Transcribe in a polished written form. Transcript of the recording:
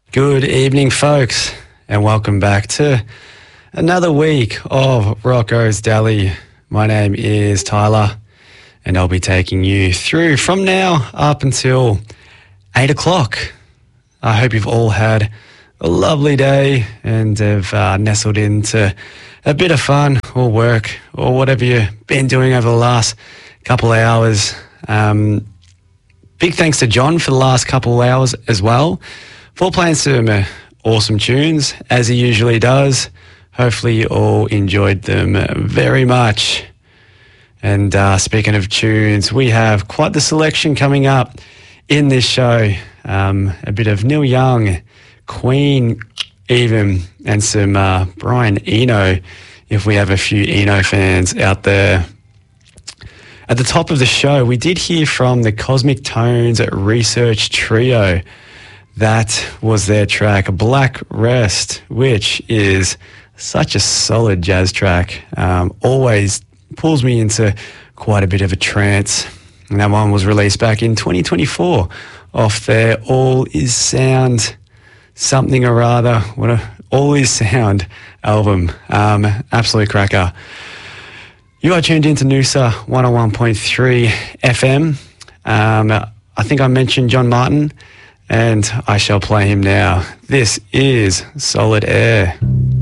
Good evening, folks, and welcome back to another week of Rocco's Deli. My name is Tyler, and I'll be taking you through from now up until 8 o'clock. I hope you've all had a lovely day and have nestled into a bit of fun or work or whatever you've been doing over the last couple of hours. Big thanks to John for the last couple of hours as well, for playing some awesome tunes, as he usually does. Hopefully you all enjoyed them very much. And speaking of tunes, we have quite the selection coming up in this show. A bit of Neil Young, Queen even, and some Brian Eno, if we have a few Eno fans out there. At the top of the show, we did hear from the Cosmic Tones Research Trio. That was their track, Black Rest, which is such a solid jazz track. Always pulls me into quite a bit of a trance. And that one was released back in 2024 off their All Is Sound something or other. All Is Sound album. Absolute cracker. You are tuned into Noosa 101.3 FM. I think I mentioned John Martin, and I shall play him now. This is Solid Air.